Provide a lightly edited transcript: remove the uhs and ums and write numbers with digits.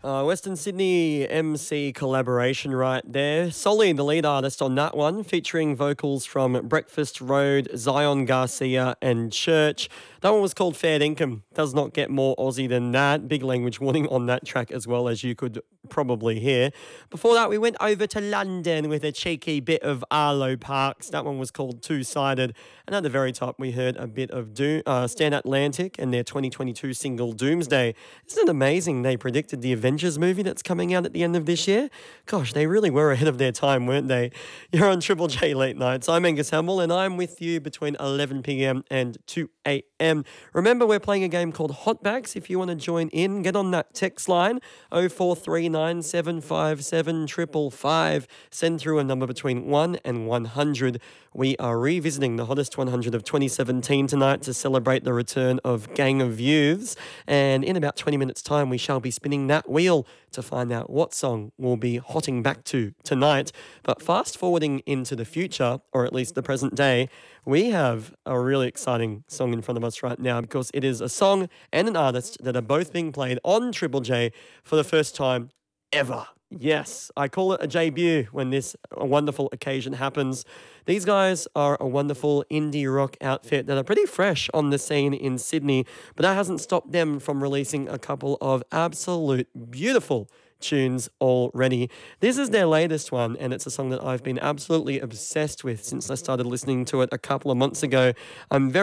Western Sydney MC collaboration right there. Solly, the lead artist on that one, featuring vocals from Breakfast Road, Zion Garcia, and Church. That one was called Fair Income. Does not get more Aussie than that. Big language warning on that track as well, as you could probably hear. Before that, we went over to London with a cheeky bit of Arlo Parks. That one was called Two-Sided. And at the very top, we heard a bit of Stan Atlantic and their 2022 single Doomsday. Isn't it amazing they predicted the Avengers movie that's coming out at the end of this year? Gosh, they really were ahead of their time, weren't they? You're on Triple J Late Nights. I'm Angus Hamill, and I'm with you between 11 p.m. and 2 a.m. Remember, we're playing a game called Hotbacks. If you want to join in, get on that text line, 0439 757 555. Send through a number between 1 and 100. We are revisiting the hottest 100 of 2017 tonight to celebrate the return of Gang of Youths. And in about 20 minutes' time, we shall be spinning that wheel to find out what song we'll be hotting back to tonight. But fast forwarding into the future, or at least the present day, we have a really exciting song in front of us right now because it is a song and an artist that are both being played on Triple J for the first time ever. Yes, I call it a debut when this wonderful occasion happens. These guys are a wonderful indie rock outfit that are pretty fresh on the scene in Sydney, but that hasn't stopped them from releasing a couple of absolute beautiful tunes already. This is their latest one, and it's a song that I've been absolutely obsessed with since I started listening to it a couple of months ago. I'm very